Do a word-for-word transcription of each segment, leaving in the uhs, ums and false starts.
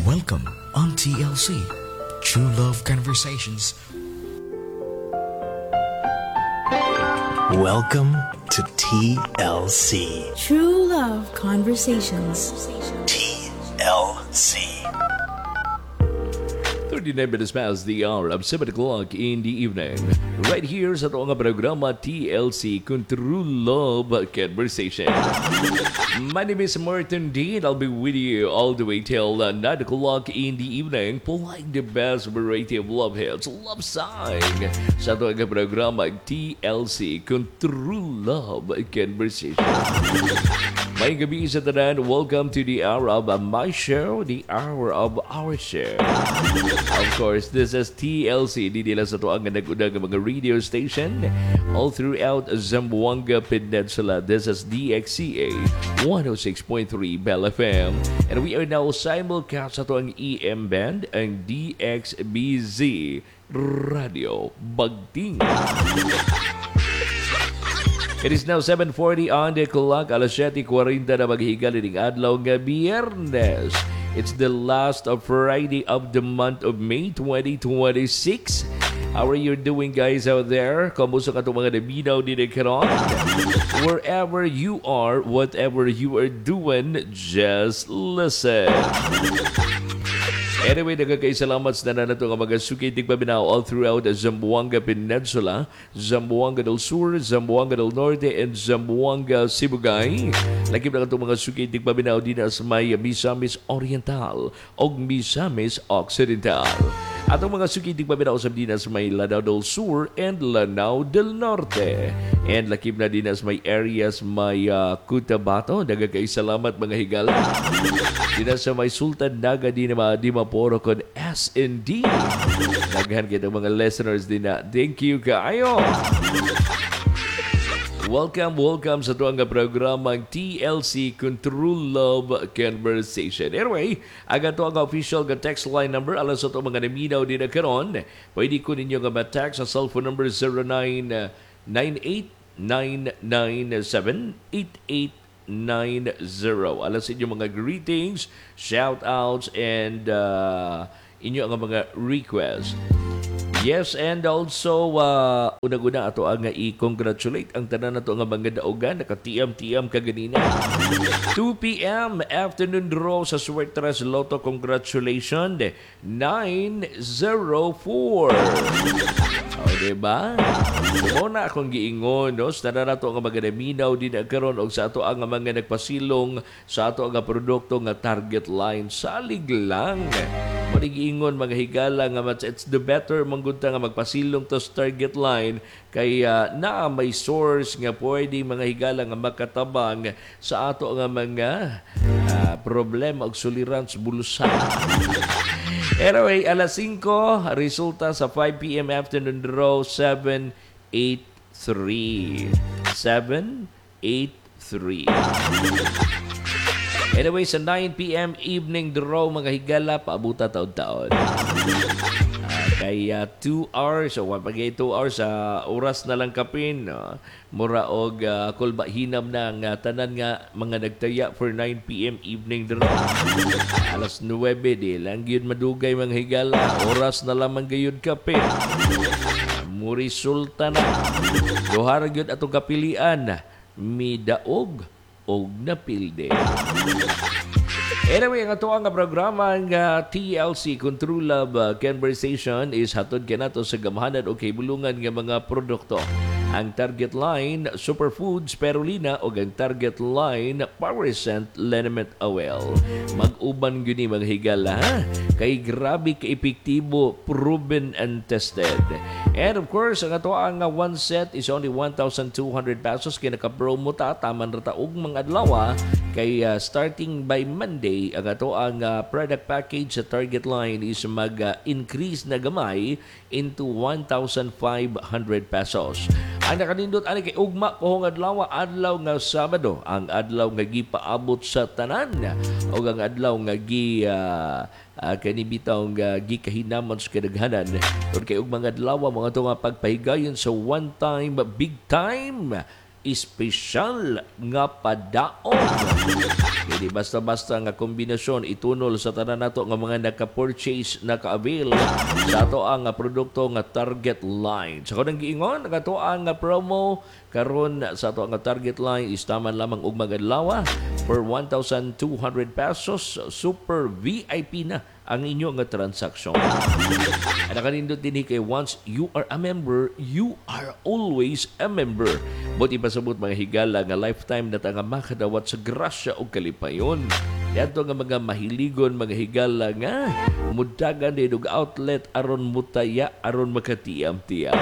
Welcome on T L C, True Love Conversations. Welcome to T L C. True Love Conversations. T L C. thirty-nine minutes past the hour of seven o'clock in the evening. Right here sa ito nga programa T L C kung True Love Conversation. My name is Martin D and I'll be with you all the way till uh, nine o'clock in the evening, playing the best variety of love hits, love song sa ito nga programa T L C kung True Love Conversation. May gabi sa tanan, welcome to the hour of my show, the hour of our show. Of course, this is T L C, di nila sa tuang nag-unang mga radio station all throughout Zamboanga Peninsula. This is D X C A one oh six point three Bell F M. And we are now simulcast sa tuang E M band, ang D X B Z Radio Bagting. It is now seven forty on the clock, alas siyete forty na maghigal ining adlaw nga Biyernes. It's the last of Friday of the month of May twenty twenty-six. How are you doing, guys, out there? Kamusta ka itong mga nabinaw din karon? Wherever you are, whatever you are doing, just listen. Anyway, nagkakaisalamat na na nato nga mga sukitig pabinaw all throughout Zamboanga Peninsula, Zamboanga del Sur, Zamboanga del Norte, and Zamboanga Sibugay. Lagi na itong mga sukitig pabinaw din sa may Misamis Oriental o Misamis Occidental. At ang mga sukitig pabinaw sa dinas may Lanao del Sur and Lanao del Norte. And lakib na dinas may areas may uh, Cotabato. Nagkakaisalamat mga higala. Dinas sa may Sultan Naga din na Dimaporo con S N D. Naghan kita mga listeners din na. Thank you kaayo. Welcome, welcome sa tuwang programang T L C kung True Love Conversation. Anyway, aga to ang official ga text line number. Alam sa ito mga naminaw din na karon. Pwede ko ninyo nga ma-text sa cellphone number zero nine nine eight nine nine seven eight eight nine zero. Alam sa inyo mga greetings, shout-outs, and uh, inyo ang mga requests. Yes, and also, uh, unang-una ato ang i-congratulate ang tanan na ito nga mga daogan, naka-T M-T M kaganina. two p.m. afternoon draw sa Suertres Lotto. Congratulations. nine oh four. O, diba? Muna akong giingon, no? Sa tanan na ito nga mga naminaw din agkaroon o sa ato ang mga nagpasilong sa ato ang produkto nga target line. Salig lang. Manigiingon mga higala nga it's the better manggunta nga magpasilong to target line kay uh, naa may source nga pwede mga higala nga makatabang sa ato nga mga uh, problema og suliran sa bulusan. Anyway, alas singko resulta sa five p.m. afternoon draw seven eight three. seven eight three. Anyway, sa nine p.m. evening draw, mga higala, paabuta taon-taon. Uh, kaya two hours, o pagay two hours, sa uh, oras na lang kapin, no? Mura og uh, kulba hinam na nga tanan nga mga nagtaya for nine p.m. evening draw. Alas nuwebe, di lang yun madugay mga higala. Oras na lamang gayud kapin. Muri sultan na. Dohar yun atong kapilian. Midaog og napilde. Anyway, ang ato ang programa ng uh, T L C kung True Love uh, Conversation is hatod kanato sa gamhanan o kaibulungan ng mga produkto. Ang target line, Superfoods Spirulina o ang target line, Powercent Liniment Oil. Mag-uban gini mga higala, ha? Kay grabe ka-epektibo, proven and tested. And of course, ang ato ang uh, one set is only one thousand two hundred pesos. Kaya naka-promo ta, taman rata og mga adlaw. Kay uh, starting by Monday, ang ato ang uh, product package sa target line is mag-increase uh, na gamay into one thousand five hundred pesos. Ang nakanindot ani kay ugma pohong adlaw adlaw nga Sabado, ang adlaw nga gipaabot sa tanan o ang adlaw nga gi uh, uh, kanibitaw nga gikahinamon sa kadaghanan. Ug kay ugma nga adlaw mga to nga pagpahigayon sa one time big time espesyal nga padaog. Di basta-basta nga kombinasyon itunol sa tanan nato nga mga naka-purchase, naka-avail sa ato ang nga produkto nga target line. Sa kanang giingon, nga to ang nga promo karon sa ato nga target line is taman lamang og magadlawa for one thousand two hundred pesos. Super V I P na ang inyo nga transaksyon. Ano kanindot din kay once you are a member, you are always a member. But ipasabot mga higala nga lifetime na nga makadawat sa grasya o kalipayon. Yato nga mga mahiligon, mga higala nga mudagan din og outlet aron mutaya, aron makatiyam-tiyam.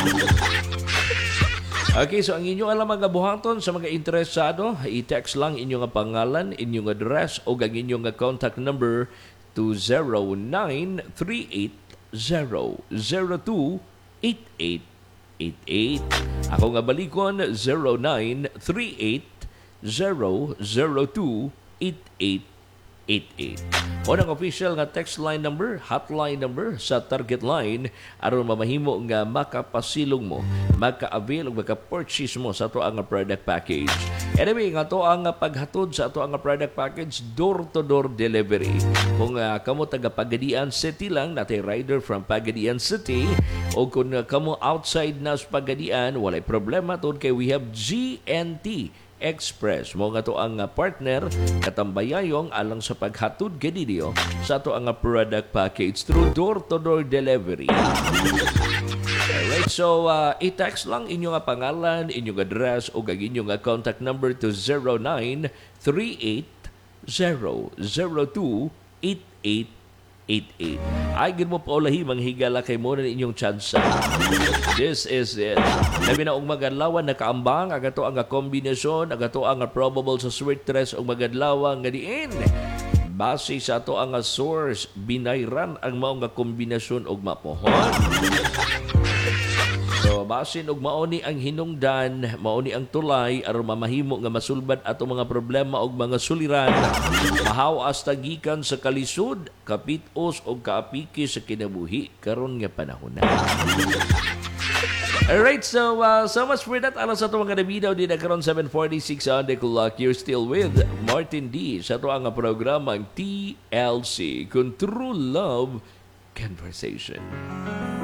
Okay, so ang inyong alam mga buhaton sa mga interesado, i-text lang inyong nga pangalan, inyong address o ang inyong nga contact number to zero nine three eight zero zero two eight eight eight eight. Ako nga balikon zero nine three eight zero zero two eight eight eight eight. O ng official nga text line number, hotline number sa target line aron mamahimo nga makapasilong mo, maka-avail o maka-purchase mo sa ato ang product package. Anyway, nga to ang paghatod sa ato ang product package, door-to-door delivery. Kung uh, kamo taga Pagadian City lang, natay rider from Pagadian City, o kung uh, kamo outside na sa Pagadian, walay problema tod kay we have G N T Express. Mo nga to ang uh, partner katambayayong alang sa paghatod gadidio sa ato ang product package through door-to-door delivery. Alright, so uh, i-text lang inyong nga pangalan, inyong address o ang inyong nga contact number to zero nine three eight zero zero two eight eight eight eight. Ay, gid mo pa ulahi manghigala kay mo na inyong tsansa. This is it. Labi na og magadlawan nakaambang agato ang kombinasyon, agato ang probable sa sweet dress og magadlawa nga diin. Base sa ato ang source, binayran ang mao nga kombinasyon og mapohon. So, basin og mauni ang hinungdan, mauni ang tulay aron mamahimo nga masulbad ato mga problema og mga suliran. Mahawas tagikan sa kalisod, kapitos og kaapiki sa kinabuhi karon nga panahon na. Alright, so uh, so much for that. Alas sa ito mga nabinaw din nagkaroon seven forty-six on the clock. You're still with Martin D. Sa ito ang programang T L C, True Love Conversation.